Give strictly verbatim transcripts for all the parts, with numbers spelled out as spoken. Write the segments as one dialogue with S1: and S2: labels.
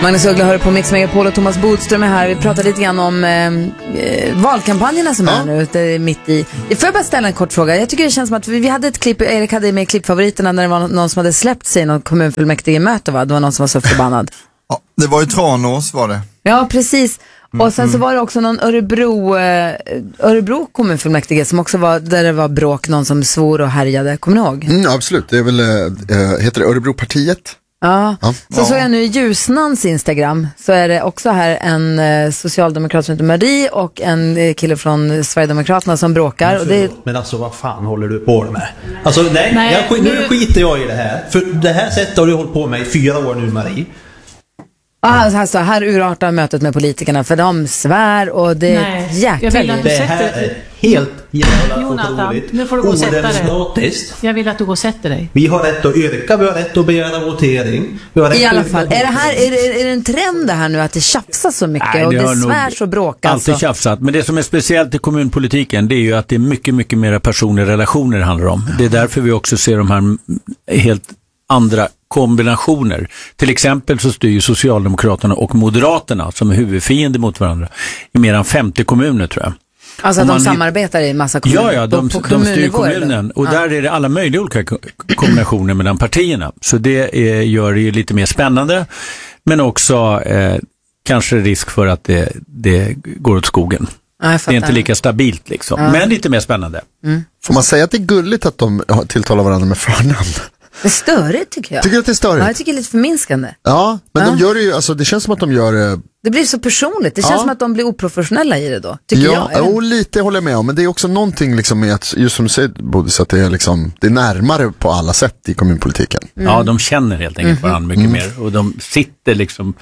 S1: Magnus Uggla hör på Mix Megapol och Thomas Bodström är här. Vi pratar lite grann om eh, valkampanjerna som ja. är nu, det är mitt i. Jag får bara ställa en kort fråga. Jag tycker det känns som att vi, vi hade ett klipp, Erik hade med klippfavoriterna när det var någon som hade släppt sig i någon kommunfullmäktige möte, va? Det var någon som var så förbannad.
S2: Ja, det var ju Tranås var det.
S1: Ja, precis. Och sen så var det också någon Örebro, eh, Örebro kommunfullmäktige som också var, där det var bråk, någon som svor och härjade. Kommer ni ihåg?
S3: Mm, absolut, det är väl, äh, heter det Örebropartiet?
S1: Ja, ja. Så
S2: ja.
S1: såg jag nu i Ljusnans Instagram så är det också här en eh, socialdemokrat som heter Marie och en eh, kille från Sverigedemokraterna som bråkar. Och det...
S4: Men alltså vad fan håller du på med? Alltså nej,
S5: nej
S4: jag, nu
S5: nu...
S4: skiter jag i det här. För det här sättet har du hållit på med i fyra år nu, Marie.
S1: Ah, alltså, här urartar mötet med politikerna för de svär och det är jäkla.
S4: Det här är helt jävla
S5: Jonathan, nu får du gå och sätta dig. Jag vill att du går och sätter dig.
S4: Vi har rätt att yrka, vi har rätt att begära votering. Vi har rätt
S1: I alla fall, är det här är det, är det en trend det här nu att det tjafsas så mycket? Nej, och det, det svärs och bråkas?
S6: Alltid tjafsat, men det som är speciellt i kommunpolitiken det är ju att det är mycket, mycket mer personliga relationer det handlar om. Det är därför vi också ser de här helt andra kombinationer. Till exempel så styr ju Socialdemokraterna och Moderaterna som är huvudfiender mot varandra i mer än femtio kommuner tror jag.
S1: Alltså att de samarbetar i massa kommuner?
S6: Ja, ja, de, på, på de styr kommunen. Och ja. där är det alla möjliga olika kombinationer mellan partierna. Så det är, gör det ju lite mer spännande. Men också eh, kanske risk för att det, det går åt skogen. Ja, det är inte lika stabilt liksom. Ja. Men lite mer spännande.
S3: Mm. Får man säga att det är gulligt att de tilltalar varandra med förnamn?
S1: Det är störigt tycker jag.
S3: Tycker du att det är störigt?
S1: Ja, jag tycker det är lite förminskande.
S3: Ja, men
S1: ja.
S3: de gör det ju, alltså det känns som att de gör det...
S1: Det blir så personligt. Det känns ja. som att de blir oprofessionella i det då, tycker
S3: ja,
S1: jag.
S3: Ja, och lite håller jag med om. Men det är också någonting liksom med att, just som du säger, Bodis, att det är liksom, det är närmare på alla sätt i kommunpolitiken.
S6: Mm. Ja, de känner helt enkelt mm. varandra mycket mm. mer. Och de sitter liksom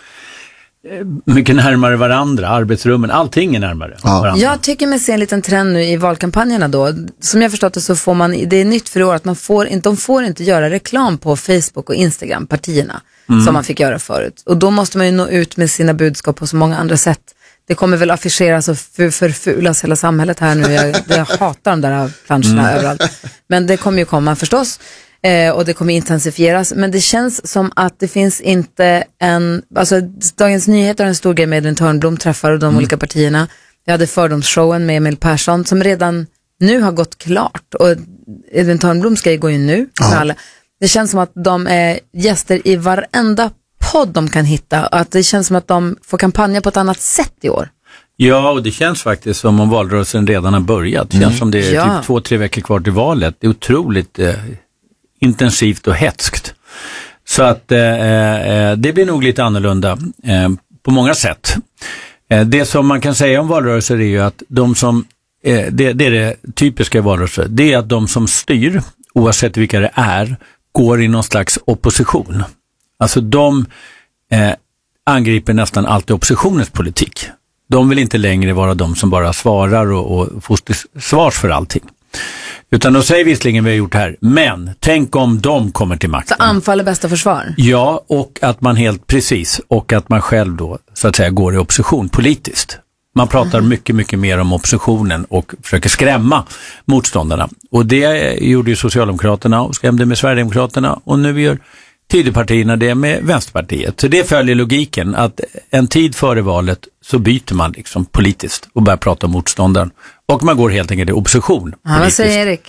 S6: mycket närmare varandra, arbetsrummen, allting är närmare
S3: ja.
S6: varandra.
S1: Jag tycker mig se en liten trend nu i valkampanjerna då. Som jag förstått det så får man, det är nytt för i år att man får inte, de får inte göra reklam på Facebook och Instagram, partierna, mm. som man fick göra förut. Och då måste man ju nå ut med sina budskap på så många andra sätt. Det kommer väl affischeras och för, förfulas hela samhället här nu. Jag, jag hatar de där planscherna mm. överallt. Men det kommer ju komma förstås. Eh, och det kommer intensifieras, men det känns som att det finns inte en, alltså Dagens Nyheter har en stor grej med Edvin Törnblom träffar och de mm. olika partierna. Jag hade fördomsshowen med Emil Persson som redan nu har gått klart och Edvin Törnbloms grej går ju nu med alla. Det känns som att de är gäster i varenda podd de kan hitta och att det känns som att de får kampanja på ett annat sätt i år.
S6: Ja, och det känns faktiskt som om valrörelsen redan har börjat. Det känns mm. som det är ja. typ två, tre veckor kvar till valet. Det är otroligt eh, intensivt och hetskt. Så att eh, det blir nog lite annorlunda eh, på många sätt. Eh, det som man kan säga om valrörelser är ju att de som, eh, det, det är det typiska i valrörelser, det är att de som styr, oavsett vilka det är, går i någon slags opposition. Alltså de eh, angriper nästan alltid oppositionens politik. De vill inte längre vara de som bara svarar och, och får svars för allting. Utan de säger visserligen vi har gjort här, men tänk om de kommer till makten.
S1: Så anfall är bästa försvar?
S6: Ja, och att man helt precis, och att man själv då så att säga går i opposition politiskt. Man pratar mm. mycket, mycket mer om oppositionen och försöker skrämma motståndarna. Och det gjorde ju Socialdemokraterna och skrämde med Sverigedemokraterna och nu gör Tidöpartierna det med Vänsterpartiet. Så det följer logiken att en tid före valet så byter man liksom politiskt och börjar prata om motståndaren. Och man går helt enkelt i opposition.
S1: Ja, vad säger Erik?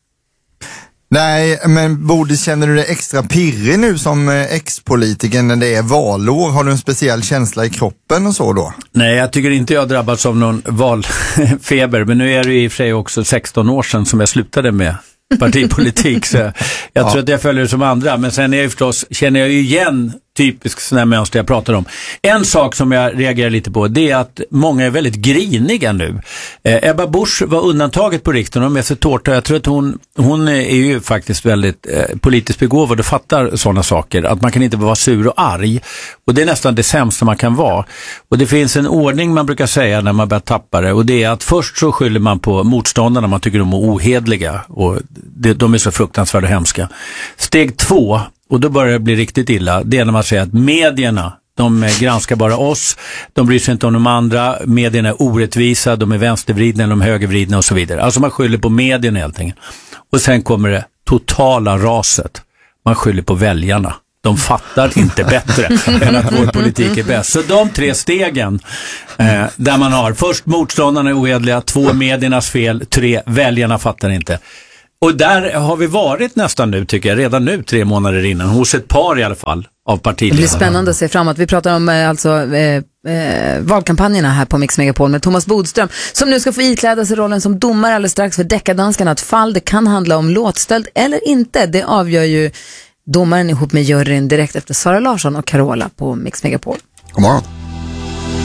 S2: Nej, men Bodis, känner du det extra pirrig nu som ex-politiker när det är valår? Har du en speciell känsla i kroppen och så då?
S6: Nej, jag tycker inte jag drabbats av någon valfeber. Men nu är det i och för sig också sexton år sedan som jag slutade med partipolitik. Så jag ja. tror att jag följer det som andra. Men sen är jag förstås, känner jag ju igen typiskt sådana mönster jag pratar om. En sak som jag reagerar lite på, det är att många är väldigt griniga nu. Eh, Ebba Busch var undantaget på riksdagen och med sig tårta. Jag tror att hon, hon är ju faktiskt väldigt eh, politiskt begåvad och fattar sådana saker. Att man kan inte vara sur och arg. Och det är nästan det sämsta man kan vara. Och det finns en ordning man brukar säga när man börjar tappa det. Och det är att först så skyller man på motståndarna. Man tycker de är ohedliga. Och det, de är så fruktansvärda och hemska. Steg två, och då börjar det bli riktigt illa, det är när man säger att medierna, de granskar bara oss, de bryr sig inte om de andra, medierna är orättvisa, de är vänstervridna eller de är högervridna och så vidare. Alltså man skyller på medierna helt enkelt. Och sen kommer det totala raset. Man skyller på väljarna. De fattar inte bättre än att vår politik är bäst. Så de tre stegen eh, där man har först motståndarna är ohederliga, två mediernas fel, tre väljarna fattar inte. Och där har vi varit nästan nu tycker jag, redan nu tre månader innan, hos ett par i alla fall av partiledarna.
S1: Det blir spännande att se framåt. Vi pratar om eh, alltså eh, eh, valkampanjerna här på Mix Megapol med Thomas Bodström som nu ska få ikläda sig rollen som domare alldeles strax för Deckardanskarna. Ett fall, det kan handla om låtstöld eller inte. Det avgör ju domaren ihop med juryn direkt efter Sara Larsson och Carola på Mix Megapol.
S3: God morgon.